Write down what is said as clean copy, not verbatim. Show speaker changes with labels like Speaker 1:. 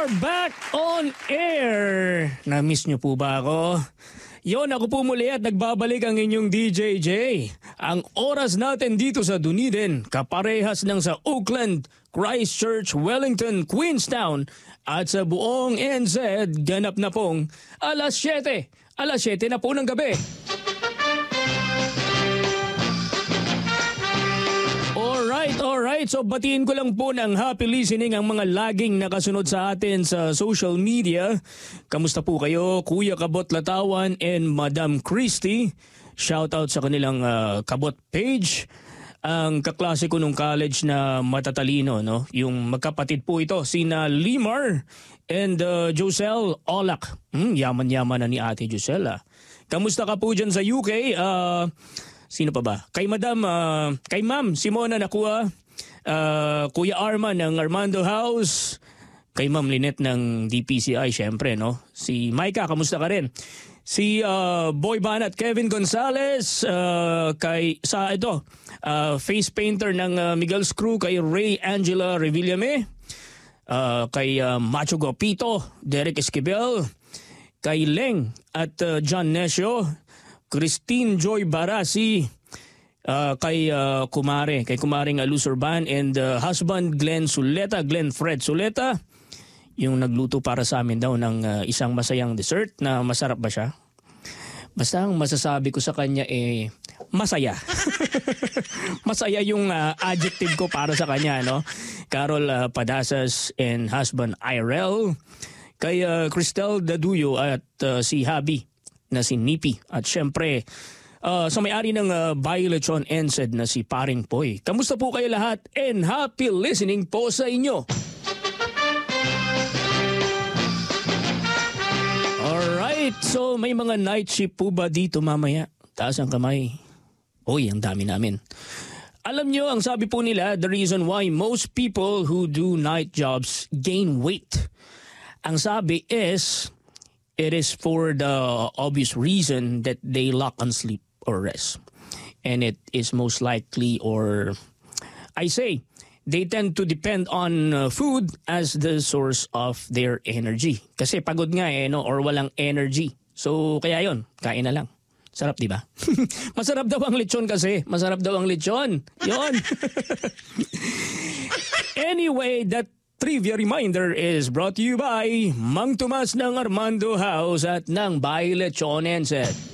Speaker 1: are back on air. Na-miss nyo po ba ako? Yon, ako po muli at nagbabalik ang inyong DJ J. Ang oras natin dito sa Dunedin, kaparehas ng sa Oakland, Christchurch, Wellington, Queenstown at sa buong NZ, ganap na pong alas 7. Alas 7 na po ng gabi. Alright. So batiin ko lang po ng happy listening ang mga laging nakasunod sa atin sa social media. Kamusta po kayo, Kuya Kabot Latawan and Madam Christy? Shoutout sa kanilang Kabot page. Ang kaklase ko nung college na matatalino, no? Yung magkapatid po ito, sina Limar and Joselle Olak. Yaman-yaman na ni Ate Joselle. Kamusta ka po dyan sa UK? Sino pa ba? Kay Ma'am Simona Nakua, Kuya Arman ng Armando House, kay Ma'am Lynette ng DPCI, syempre, no? Si Micah, kamusta ka rin? Si Boy Banat, Kevin Gonzalez, face painter ng Miguel's Crew, kay Ray Angela Revillame, kay Macho Gopito, Derek Esquivel, kay Leng at John Nesio, Christine Joy Barasi, kay Kumaring Alus Urban and husband Glenn Fred Suleta, yung nagluto para sa amin daw ng isang masayang dessert na masarap ba siya? Basta ang masasabi ko sa kanya masaya. Masaya yung adjective ko para sa kanya, no? Carol Padasas and husband Irel, kay Cristel Daduyo at si Habi na si Nipi. At syempre, sa may-ari ng Bailachon NZ na si Paring Poy. Kamusta po kayo lahat? And happy listening po sa inyo. Alright, so may mga night shift po ba dito mamaya? Taas ang kamay. Uy, ang dami namin. Alam nyo, ang sabi po nila, the reason why most people who do night jobs gain weight. Ang sabi is, it is for the obvious reason that they lack on sleep or rest. And it is most likely, or I say, they tend to depend on food as the source of their energy. Kasi pagod nga no? Or walang energy. So kaya yon, kain na lang. Sarap, di ba? Masarap daw ang lechon kasi. Masarap daw ang lechon. Yon. Anyway, that trivia reminder is brought to you by Mang Tomas ng Armando House at ng Bailachon NZ.